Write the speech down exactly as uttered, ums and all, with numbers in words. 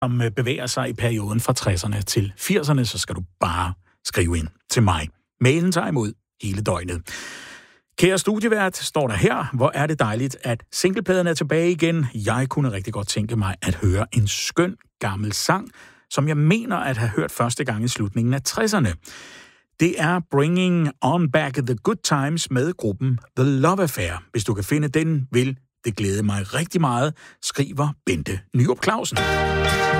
som bevæger sig i perioden fra tresserne til firserne, så skal du bare skrive ind til mig. Mailen tager imod hele døgnet. Kære studievært, står der her, hvor er det dejligt, at singlepladen er tilbage igen. Jeg kunne rigtig godt tænke mig at høre en skøn gammel sang, som jeg mener at have hørt første gang i slutningen af tresserne. Det er Bringing On Back the Good Times med gruppen The Love Affair. Hvis du kan finde den, vil det glæde mig rigtig meget, skriver Bente Nyrup Clausen.